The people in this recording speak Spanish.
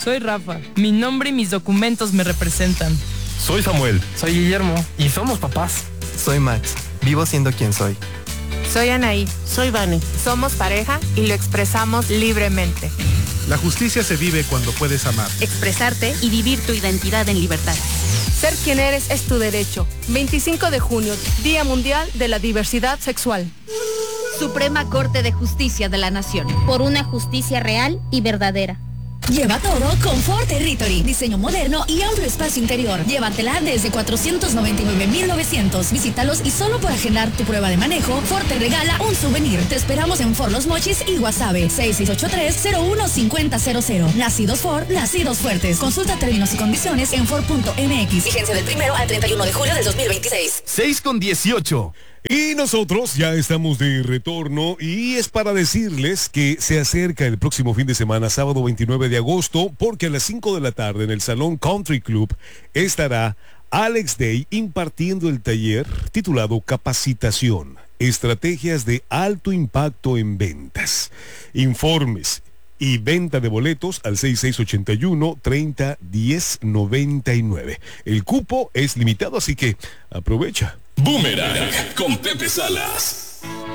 Soy Rafa. Mi nombre y mis documentos me representan. Soy Samuel. Soy Guillermo. Y somos papás. Soy Max. Vivo siendo quien soy. Soy Anaí. Soy Vane. Somos pareja y lo expresamos libremente. La justicia se vive cuando puedes amar. Expresarte y vivir tu identidad en libertad. Ser quien eres es tu derecho. 25 de junio, Día Mundial de la Diversidad Sexual. Suprema Corte de Justicia de la Nación. Por una justicia real y verdadera. Lleva todo con Ford Territory. Diseño moderno y amplio espacio interior. Llévatela desde 499,900. Visítalos y solo por agendar tu prueba de manejo, Ford te regala un souvenir. Te esperamos en Ford Los Mochis y Guasave. 6683-015000. Nacidos Ford, nacidos fuertes. Consulta términos y condiciones en Ford.mx. Vigencia del 1 al 31 de julio del 2026. 6:18. Y nosotros ya estamos de retorno y es para decirles que se acerca el próximo fin de semana, sábado 29 de agosto, porque a las 5 de la tarde en el Salón Country Club estará Alex Day impartiendo el taller titulado Capacitación, Estrategias de Alto Impacto en Ventas. Informes y venta de boletos al 6681-301099. El cupo es limitado, así que aprovecha. Boomerang con Pepe Salas.